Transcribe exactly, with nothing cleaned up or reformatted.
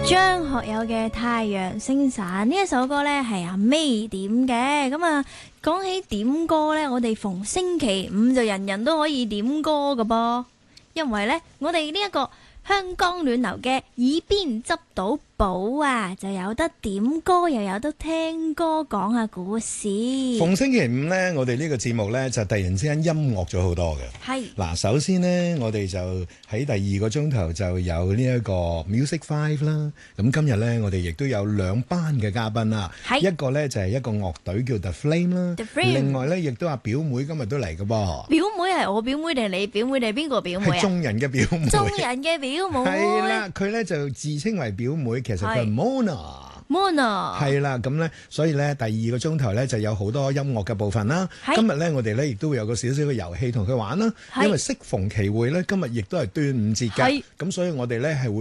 張學友嘅《太陽星辰》呢一首歌呢係阿 May 點嘅。咁啊，講起點歌呢，我哋逢星期五就人人都可以點歌噶噃，因為呢，我哋呢一個香江暖流嘅耳邊執到寶啊，就有得點歌，又有得聽歌，講下故事。 逢星期五呢，我哋呢個節目呢，就突然之間音樂咗好多嘅。係嗱，首先呢，我哋就喺第二個鐘頭就有呢一個 Music Five 啦。咁今日呢，我哋亦都有兩班嘅嘉賓啦。一個呢，就係一個樂隊叫 The Flame 啦。The Flame。另外呢，亦都阿表妹今日都嚟嘅噃。表妹係我表妹定係你表妹定係邊個表妹啊？ 係眾人嘅表妹。 眾人嘅表妹。 係啦，佢呢就自稱為表妹，其實佢係 Mona。Mona 係啦，咁咧，所以咧，第二個鐘頭咧就有好多音樂嘅部分啦。今日咧，我哋咧亦都會有個少少嘅遊戲同佢玩啦。因為適逢其會咧，今日亦都係端午節㗎，咁所以我哋咧係會